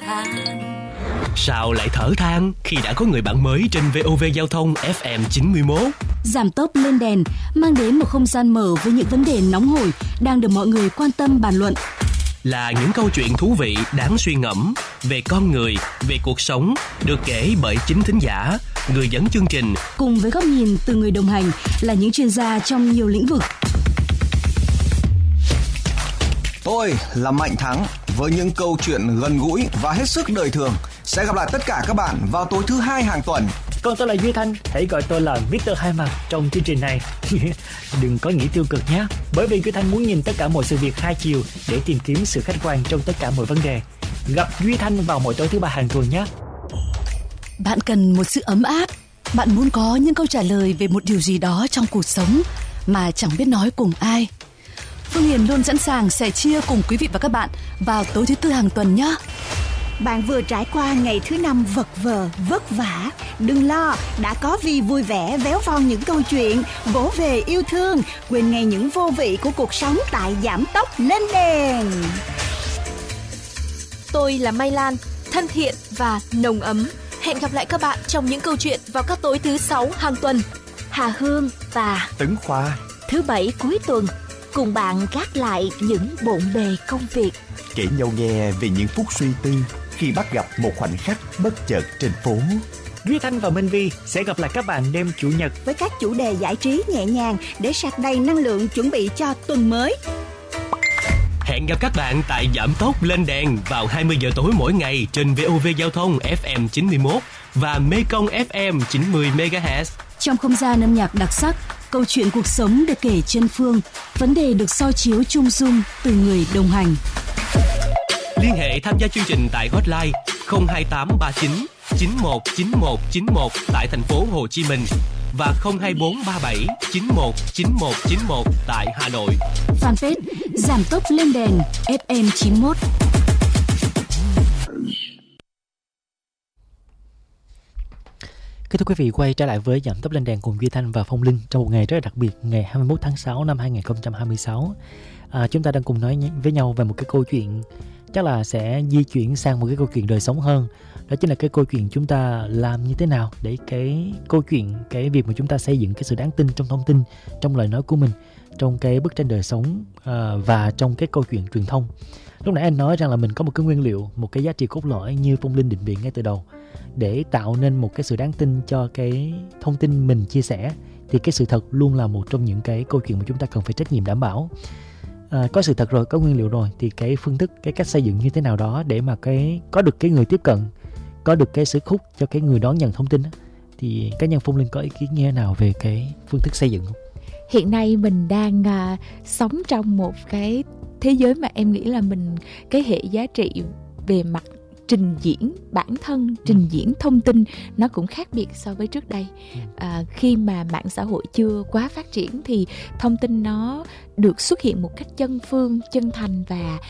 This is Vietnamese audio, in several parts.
Sao lại thở than khi đã có người bạn mới trên VOV Giao thông FM 91? Giảm tốc lên đèn mang đến một không gian mở với những vấn đề nóng hổi đang được mọi người quan tâm bàn luận. Là những câu chuyện thú vị đáng suy ngẫm về con người, về cuộc sống, được kể bởi chính thính giả, người dẫn chương trình. Cùng với góc nhìn từ người đồng hành là những chuyên gia trong nhiều lĩnh vực. Tôi là Mạnh Thắng với những câu chuyện gần gũi và hết sức đời thường. Sẽ gặp lại tất cả các bạn vào tối thứ Hai hàng tuần. Còn tôi là Duy Thanh, hãy gọi tôi là Mr. Hai Mặt trong chương trình này. Đừng có nghĩ tiêu cực nhé, bởi vì Duy Thanh muốn nhìn tất cả mọi sự việc hai chiều để tìm kiếm sự khách quan trong tất cả mọi vấn đề. Gặp Duy Thanh vào mỗi tối thứ Ba hàng tuần nhé. Bạn cần một sự ấm áp, bạn muốn có những câu trả lời về một điều gì đó trong cuộc sống mà chẳng biết nói cùng ai. Phương Hiền luôn sẵn sàng sẻ chia cùng quý vị và các bạn vào tối thứ Tư hàng tuần nhé. Bạn vừa trải qua ngày thứ Năm vật vờ, vất vả. Đừng lo, đã có Vi vui vẻ véo von những câu chuyện, vỗ về yêu thương, quên ngay những vô vị của cuộc sống tại Giảm tốc lên đèn. Tôi là Mai Lan, thân thiện và nồng ấm. Hẹn gặp lại các bạn trong những câu chuyện vào các tối thứ Sáu hàng tuần. Hà Hương và Tấn Khoa, thứ Bảy cuối tuần, cùng bạn gác lại những bộn bề công việc, kể nhau nghe về những phút suy tư khi bắt gặp một khoảnh khắc bất chợt trên phố. Duy Thanh và Minh Vi sẽ gặp lại các bạn đêm Chủ nhật với các chủ đề giải trí nhẹ nhàng để sạc đầy năng lượng chuẩn bị cho tuần mới. Hẹn gặp các bạn tại Giảm tốc lên đèn vào 20 giờ tối mỗi ngày trên VOV Giao thông FM 91 và Mekong FM 90 MHz. Trong không gian âm nhạc đặc sắc, câu chuyện cuộc sống được kể trên phương, vấn đề được soi chiếu chung dung từ người đồng hành. Liên hệ tham gia chương trình tại hotline 02839 919191 tại thành phố Hồ Chí Minh và 02437 919191 tại Hà Nội. Fanpage Giảm tốc lên đèn FM 91. Kính thưa quý vị, quay trở lại với Giảm tốc lên đèn cùng Duy Thanh và Phong Linh trong một ngày rất là đặc biệt, ngày 21 tháng 6 năm 2026. Chúng ta đang cùng nói với nhau về một cái câu chuyện chắc là sẽ di chuyển sang một cái câu chuyện đời sống hơn. Đó chính là cái câu chuyện chúng ta làm như thế nào để cái việc mà chúng ta xây dựng cái sự đáng tin trong thông tin, trong lời nói của mình, trong cái bức tranh đời sống và trong cái câu chuyện truyền thông. Lúc nãy anh nói rằng là mình có một cái nguyên liệu, một cái giá trị cốt lõi như Phong Linh định vị ngay từ đầu để tạo nên một cái sự đáng tin cho cái thông tin mình chia sẻ, thì cái sự thật luôn là một trong những cái câu chuyện mà chúng ta cần phải trách nhiệm đảm bảo. Có sự thật rồi, có nguyên liệu rồi, thì cái phương thức, cái cách xây dựng như thế nào đó để mà có được cái người tiếp cận, có được cái sức hút cho cái người đón nhận thông tin đó. Thì cá nhân Phong Linh có ý kiến như thế nào về cái phương thức xây dựng không? Hiện nay mình đang sống trong một cái thế giới mà em nghĩ là cái hệ giá trị về mặt trình diễn bản thân, trình diễn thông tin nó cũng khác biệt so với trước đây. Khi mà mạng xã hội chưa quá phát triển thì thông tin nó được xuất hiện một cách chân phương, chân thành và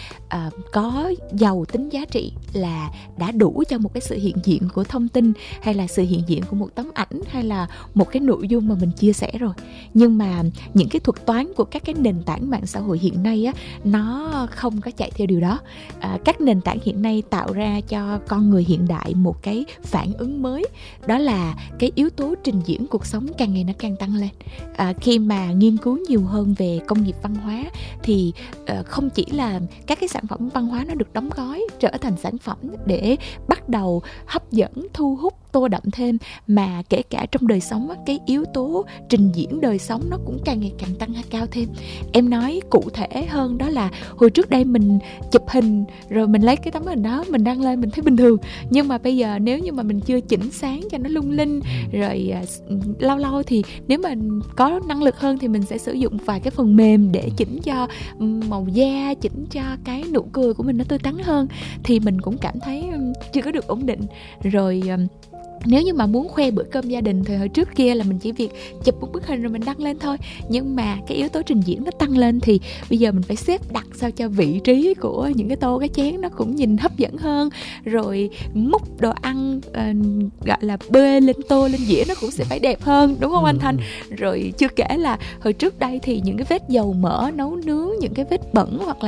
có giàu tính giá trị là đã đủ cho một cái sự hiện diện của thông tin, hay là sự hiện diện của một tấm ảnh, hay là một cái nội dung mà mình chia sẻ rồi. Nhưng mà những cái thuật toán của các cái nền tảng mạng xã hội hiện nay á, nó không có chạy theo điều đó. Các nền tảng hiện nay tạo ra cho con người hiện đại một cái phản ứng mới, đó là cái yếu tố trình diễn cuộc sống càng ngày nó càng tăng lên. Khi mà nghiên cứu nhiều hơn về công nghiệp văn hóa thì không chỉ là các cái sản phẩm văn hóa nó được đóng gói trở thành sản phẩm để bắt đầu hấp dẫn, thu hút, tô đậm thêm, mà kể cả trong đời sống cái yếu tố trình diễn đời sống nó cũng càng ngày càng tăng cao thêm. Em nói cụ thể hơn, đó là hồi trước đây mình chụp hình rồi mình lấy cái tấm hình đó mình đăng lên mình thấy bình thường, nhưng mà bây giờ nếu như mà mình chưa chỉnh sáng cho nó lung linh, rồi lâu lâu thì nếu mà có năng lực hơn thì mình sẽ sử dụng vài cái phần mềm để chỉnh cho màu da, chỉnh cho cái nụ cười của mình nó tươi tắn hơn, thì mình cũng cảm thấy chưa có được ổn định. Rồi nếu như mà muốn khoe bữa cơm gia đình thì hồi trước kia là mình chỉ việc chụp một bức hình rồi mình đăng lên thôi. Nhưng mà cái yếu tố trình diễn nó tăng lên thì bây giờ mình phải xếp đặt sao cho vị trí của những cái tô cái chén nó cũng nhìn hấp dẫn hơn. Rồi múc đồ ăn gọi là bê lên tô lên dĩa nó cũng sẽ phải đẹp hơn, đúng không anh Thanh? Rồi chưa kể là hồi trước đây thì những cái vết dầu mỡ nấu nướng, những cái vết bẩn hoặc là